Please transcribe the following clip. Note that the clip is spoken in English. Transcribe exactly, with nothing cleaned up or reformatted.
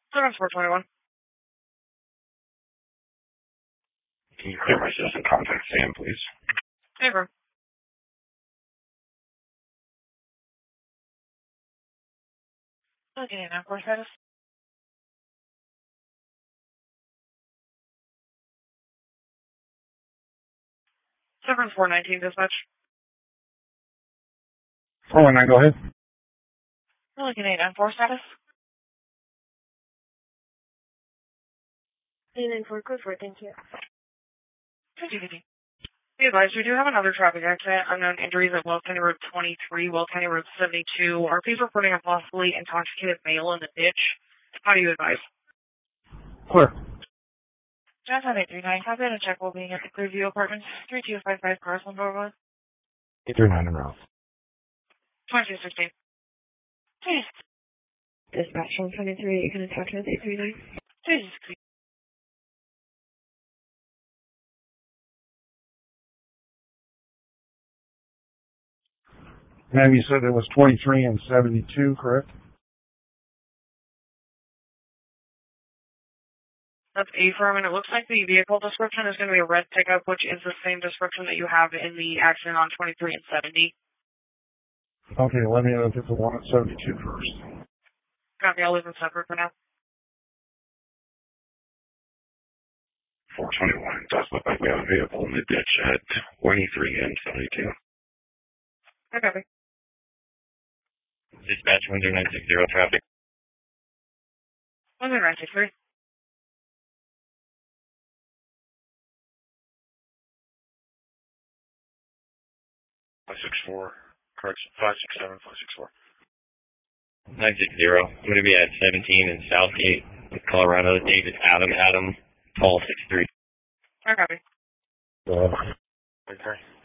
seven four twenty-one. Can you clear my system? Contact Sam, please. Hey, bro. Okay, now, course status. seven four nineteen, dispatch. four one nine, go ahead. Looking at eight nine four status. eight nine four, go for it, thank you. fifty fifty. Be advised, we do have another traffic accident. Unknown injuries at Wells County Road twenty-three, Wells County Road seventy-two. Are police reporting a possibly intoxicated male in the ditch? How do you advise? Clear. Johnson eight three nine, copy and a check will be at the Clearview Apartments, three two five five Carson Boulevard. eight three nine in route. twenty-two sixteen. Please. Dispatch one twenty-three, you can talk to us, eight three nine. Please. Ma'am, you said it was twenty-three and seventy-two, correct? That's A-firm, and it looks like the vehicle description is going to be a red pickup, which is the same description that you have in the accident on twenty-three and seventy. Okay, let me look at the one at seventy-two first. Copy, I'll leave them separate for now. four twenty-one, does look like we have a vehicle in the ditch at twenty-three and seventy-two. I copy. Dispatch one zero nine six zero, traffic. one zero nine six three. five six four, correction, five six seven, five six four. nine six zero, I'm going to be at seventeen in Southgate, Colorado. David Adam, Adam, Paul six three. I copy. Uh, Okay.